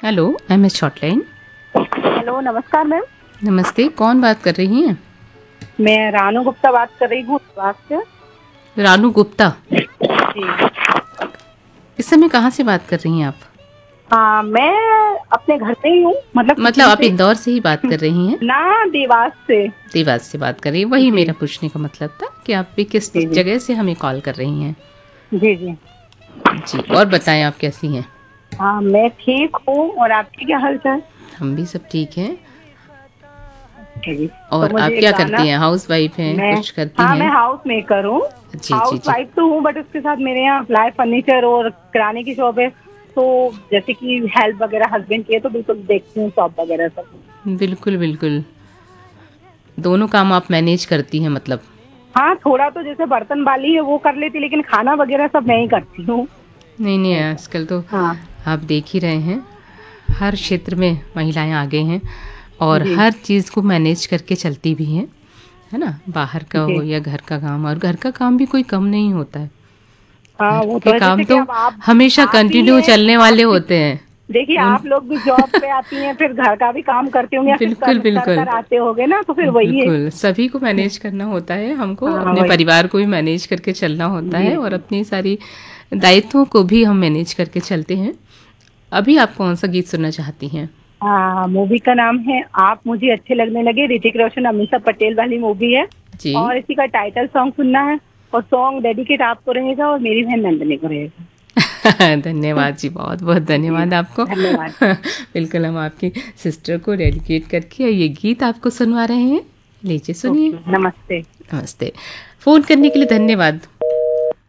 Hello, MS hotline. Hello, नमस्कार ma'am. नमस्ते, कौन बात कर रही हैं? मैं रानू गुप्ता बात कर रही हूँ देवास से। रानू गुप्ता। जी। इस समय कहाँ से बात कर रही हैं आप? हाँ, मैं अपने घर पे ही हूँ, मतलब मतलब किचन आप से। इंदौर से ही बात कर रही हैं? ना, देवास से। देवास से बात कर रही हैं, वही जी मेरा पूछने का मतलब था कि आप भी किस जी जी जगह से हमें कॉल कर रही हैं। जी जी। जी, और बताएं आप कैसी हैं? हाँ, मैं ठीक हूँ। और आपकी क्या हाल चाल? हम भी सब ठीक हैं। अच्छा जी। तो और आप मुझे एक क्या गाना। करती हैं? हाउस वाइफ हैं, मैं कुछ करती हाँ, हैं? मैं हाउस मेकर हूँ। जी जी हाउस जी। वाइफ तो हूँ, बट उसके साथ मेरे यहाँ अप्लाई फर्नीचर और किराने की शॉप है। तो जैसे कि हेल्प वगैरह हस्बैंड की है, तो बिल्कुल देखती हूँ शॉप वगैरह सब। बिल्कुल बिल्कुल। दोनों काम आप मैनेज करती हैं मतलब? हाँ, थोड़ा तो जैसे बर्तन बाली है वो कर लेती, लेकिन खाना वगैरह सब मैं ही करती हूँ। नहीं नहीं, ऐसा। आजकल तो हाँ आप देख ही रहे हैं, हर क्षेत्र में महिलाएं आगे हैं और जी हर चीज़ को मैनेज करके चलती भी हैं, है ना? बाहर का जी। हो या घर का काम, और घर का काम भी कोई कम नहीं होता है। हाँ, घर वो तो के है। काम जैसे कि तो अब आप हमेशा आप भी कंटिन्यू हैं। चलने आप वाले भी होते हैं। देखिए, उन आप लोग भी जॉब पे आती हैं, फिर घर का भी काम करते होंगे, या फिर बिल्कुल कर बिल्कुल। कर आते होगे ना, तो फिर वही है। बिल्कुल, सभी को मैनेज करना होता है, हमको हाँ, अपने वही। परिवार को भी मैनेज करके चलना होता जी है और जी। अपनी सारी दायित्वों को भी हम मैनेज करके चलते हैं। अभी आप कौन सा गीत सुनना चाहती हैं? हाँ, मूवी का नाम है आप मुझे अच्छे लगने लगे। ऋतिक रोशन, अमीषा पटेल वाली मूवी है। जी। और इसी का टाइटल सॉन्ग सुनना है। और सॉन्ग डेडिकेट आपको रहेगा और मेरी बहन नंदनी को रहेगा। धन्यवाद जी, बहुत बहुत जी, धन्यवाद आपको। धन्यवाद। बिल्कुल, हम आपकी सिस्टर को डेडिकेट करके ये गीत आपको सुनवा रहे हैं। लीजिए सुनिए। ओके, नमस्ते। नमस्ते। फ़ोन करने के लिए धन्यवाद।